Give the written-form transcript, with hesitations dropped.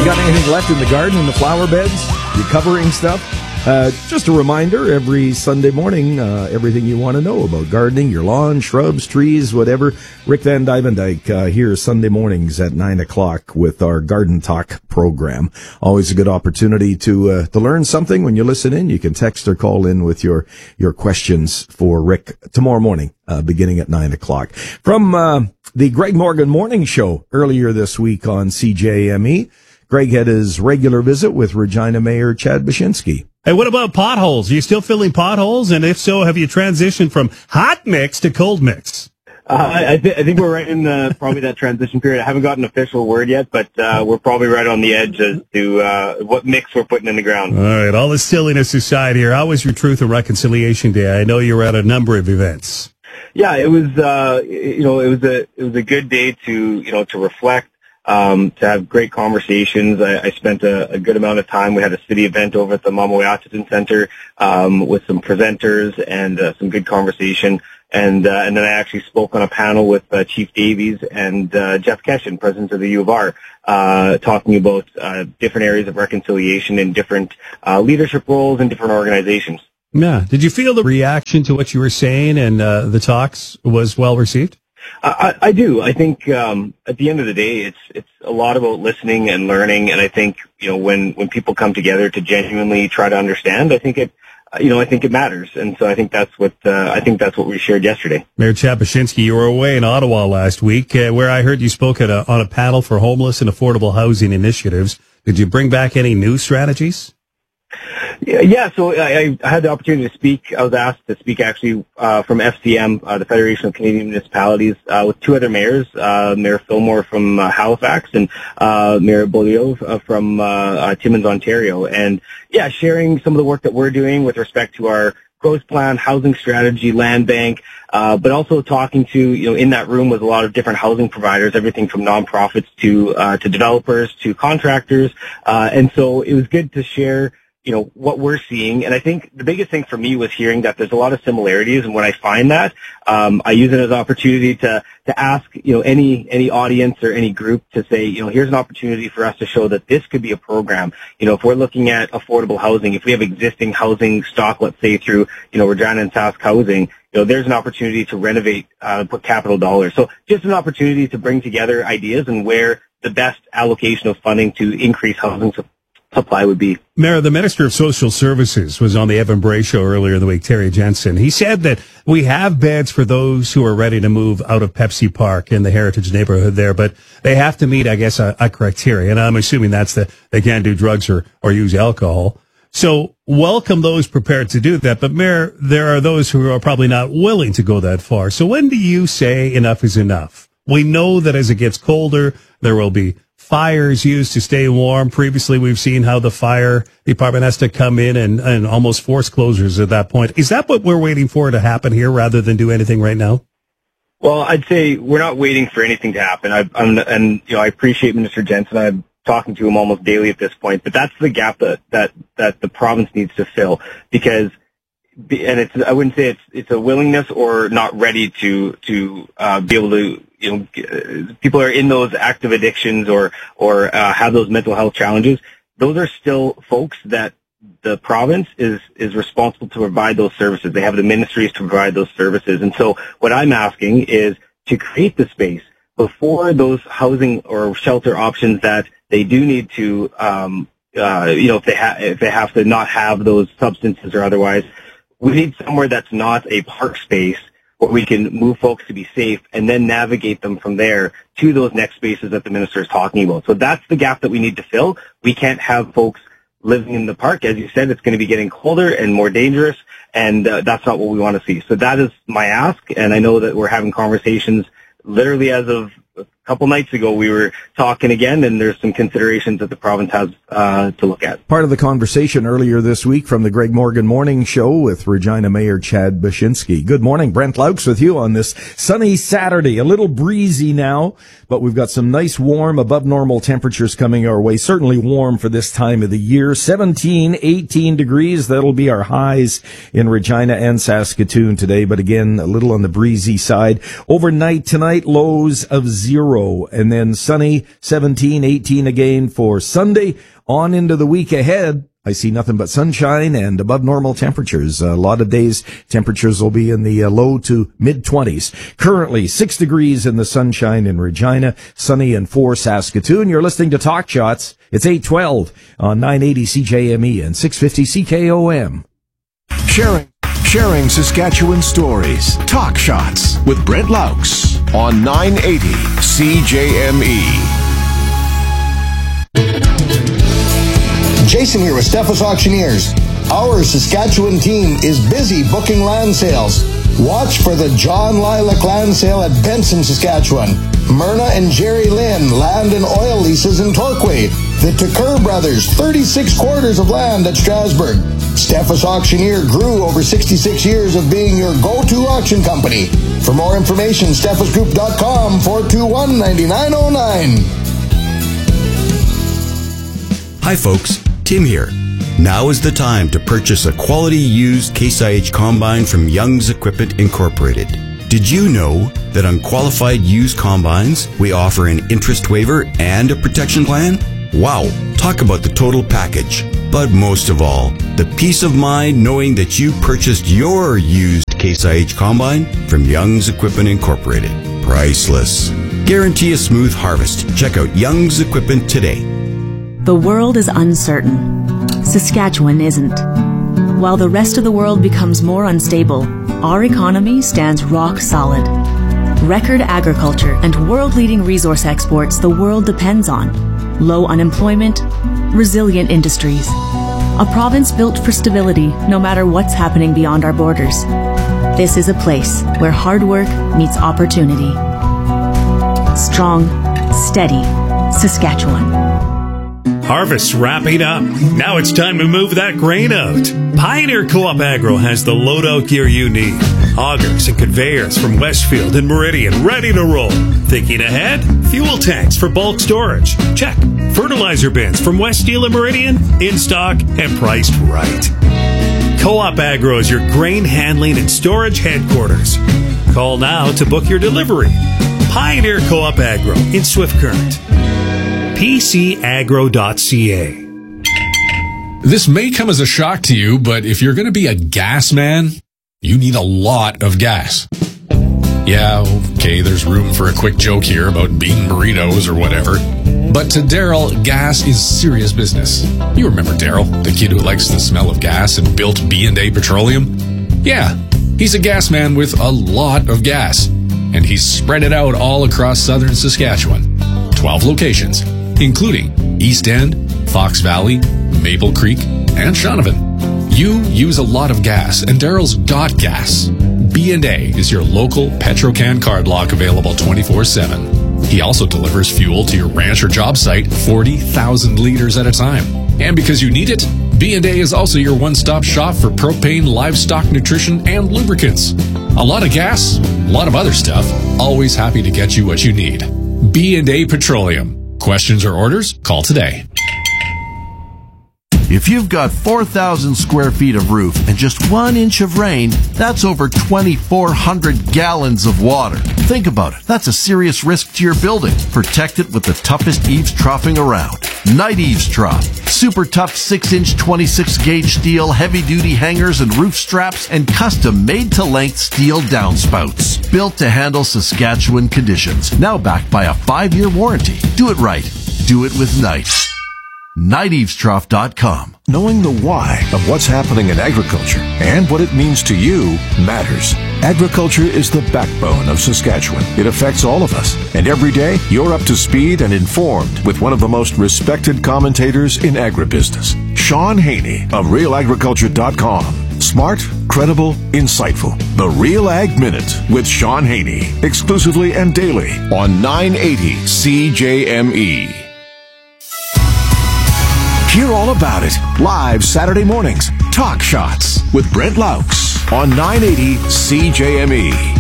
got anything left in the garden, in the flower beds? You covering stuff? Just a reminder, every Sunday morning, everything you want to know about gardening, your lawn, shrubs, trees, whatever. Rick Van Dyke here Sunday mornings at 9 o'clock with our Garden Talk program. Always a good opportunity to learn something when you listen in. You can text or call in with your questions for Rick tomorrow morning, beginning at 9 o'clock. From the Greg Morgan Morning Show earlier this week on CJME, Greg had his regular visit with Regina Mayor Chad Baczynski. Hey, what about potholes? Are you still filling potholes? And if so, have you transitioned from hot mix to cold mix? I think we're right in probably that transition period. I haven't got an official word yet, but we're probably right on the edge as to what mix we're putting in the ground. All right, all the silliness aside here, how was your Truth and Reconciliation Day? I know you were at a number of events. Yeah, it was it was a good day to reflect. To have great conversations. I spent a good amount of time. We had a city event over at the Mamawe Center with some presenters and some good conversation. And then I actually spoke on a panel with Chief Davies and Jeff Keshen, president of the U of R, talking about different areas of reconciliation in different leadership roles in different organizations. Yeah. Did you feel the reaction to what you were saying and the talks was well received? I do. I think at the end of the day, it's a lot about listening and learning. And I think when people come together to genuinely try to understand, I think it matters. And so I think that's what we shared yesterday. Mayor Chad Baczynski, you were away in Ottawa last week, where I heard you spoke on a panel for homeless and affordable housing initiatives. Did you bring back any new strategies? Yeah, so I had the opportunity to speak. I was asked to speak actually from FCM, the Federation of Canadian Municipalities, with two other mayors, Mayor Fillmore from Halifax and Mayor Beaulieu from Timmins, Ontario. And yeah, sharing some of the work that we're doing with respect to our growth plan, housing strategy, land bank, but also talking to, in that room was a lot of different housing providers, everything from nonprofits to developers to contractors. And so it was good to share what we're seeing. And I think the biggest thing for me was hearing that there's a lot of similarities. And when I find that, I use it as an opportunity to ask, any audience or any group to say, here's an opportunity for us to show that this could be a program. If we're looking at affordable housing, if we have existing housing stock, let's say through, Regina and Sask Housing, there's an opportunity to renovate, put capital dollars. So just an opportunity to bring together ideas and where the best allocation of funding to increase housing supply would be. Mayor, the Minister of Social Services was on the Evan Bray show earlier in the week, Terry Jensen. He said that we have beds for those who are ready to move out of Pepsi Park in the Heritage neighborhood there, but they have to meet, I guess, a criteria. And I'm assuming that's they can't do drugs or use alcohol. So welcome those prepared to do that. But Mayor, there are those who are probably not willing to go that far. So when do you say enough is enough? We know that as it gets colder, there will be fires used to stay warm. Previously, we've seen how the fire department has to come in and almost force closures at that point. Is that what we're waiting for to happen here rather than do anything right now? Well, I'd say we're not waiting for anything to happen. I appreciate Minister Jensen. I'm talking to him almost daily at this point, but that's the gap that the province needs to fill because, and I wouldn't say it's a willingness or not ready to be able to, people are in those active addictions or have those mental health challenges. Those are still folks that the province is responsible to provide those services. They have the ministries to provide those services. And so what I'm asking is to create the space before those housing or shelter options that they do need to, if they have to not have those substances or otherwise, we need somewhere that's not a park space where we can move folks to be safe and then navigate them from there to those next spaces that the minister is talking about. So that's the gap that we need to fill. We can't have folks living in the park. As you said, it's going to be getting colder and more dangerous, and that's not what we want to see. So that is my ask, and I know that we're having conversations literally as of a couple nights ago. We were talking again, and there's some considerations that the province has to look at. Part of the conversation earlier this week from the Greg Morgan Morning Show with Regina Mayor Chad Baczynski. Good morning. Brent Laux with you on this sunny Saturday. A little breezy now, but we've got some nice warm above normal temperatures coming our way. Certainly warm for this time of the year. 17, 18 degrees. That'll be our highs in Regina and Saskatoon today. But again, a little on the breezy side. Overnight tonight, lows of 0. tomorrow, and then sunny, 17, 18 again for Sunday. On into the week ahead, I see nothing but sunshine and above normal temperatures. A lot of days, temperatures will be in the low to mid-20s. Currently, 6 degrees in the sunshine in Regina, sunny in 4 Saskatoon. You're listening to Talk Shots. It's 8:12 on 980 CJME and 650 CKOM. Sharing Saskatchewan stories. Talk Shots with Brent Laux on 980 CJME. Jason here with Steffes Auctioneers. Our Saskatchewan team is busy booking land sales. Watch for the John Lilac Land Sale at Benson, Saskatchewan. Myrna and Jerry Lynn Land and Oil Leases in Torquay. The Tucker Brothers 36 quarters of land at Strasbourg. Steffes Auctioneer grew over 66 years of being your go-to auction company. For more information, steffesgroup.com 421-9909. Hi folks, Tim here. Now is the time to purchase a quality used Case IH combine from Young's Equipment Incorporated. Did you know that on qualified used combines, we offer an interest waiver and a protection plan? Wow, talk about the total package. But most of all, the peace of mind knowing that you purchased your used Case IH combine from Young's Equipment Incorporated. Priceless. Guarantee a smooth harvest. Check out Young's Equipment today. The world is uncertain. Saskatchewan isn't. While the rest of the world becomes more unstable, our economy stands rock solid. Record agriculture and world-leading resource exports the world depends on. Low unemployment, resilient industries. A province built for stability no matter what's happening beyond our borders. This is a place where hard work meets opportunity. Strong, steady Saskatchewan. Harvest's wrapping up. Now it's time to move that grain out. Pioneer Co-op Agro has the loadout gear you need. Augers and conveyors from Westfield and Meridian ready to roll. Thinking ahead? Fuel tanks for bulk storage. Check. Fertilizer bins from West Steel and Meridian in stock and priced right. Co-op Agro is your grain handling and storage headquarters. Call now to book your delivery. Pioneer Co-op Agro in Swift Current. PCagro.ca. This may come as a shock to you, but if you're going to be a gas man, you need a lot of gas. Yeah, okay, there's room for a quick joke here about bean burritos or whatever. But to Daryl, gas is serious business. You remember Daryl, the kid who likes the smell of gas and built B&A Petroleum? Yeah, he's a gas man with a lot of gas. And he's spread it out all across southern Saskatchewan. 12 locations, including East End, Fox Valley, Maple Creek, and Shaunavon. You use a lot of gas, and Daryl's got gas. B&A is your local Petrocan card lock available 24/7. He also delivers fuel to your ranch or job site 40,000 liters at a time. And because you need it, B&A is also your one-stop shop for propane, livestock nutrition, and lubricants. A lot of gas, a lot of other stuff. Always happy to get you what you need. B&A Petroleum. Questions or orders? Call today. If you've got 4,000 square feet of roof and just 1 inch of rain, that's over 2,400 gallons of water. Think about it. That's a serious risk to your building. Protect it with the toughest eaves troughing around. Night Eaves Trough. Super tough 6-inch 26-gauge steel, heavy-duty hangers and roof straps, and custom made-to-length steel downspouts. Built to handle Saskatchewan conditions. Now backed by a 5-year warranty. Do it right. Do it with Knight. NightEavesTrough.com. Knowing the why of what's happening in agriculture and what it means to you matters. Agriculture is the backbone of Saskatchewan. It affects all of us. And every day, you're up to speed and informed with one of the most respected commentators in agribusiness, Sean Haney of RealAgriculture.com. Smart, credible, insightful. The Real Ag Minute with Sean Haney. Exclusively and daily on 980 CJME. Hear all about it live Saturday mornings. Talk Shots with Brent Laux on 980 CJME.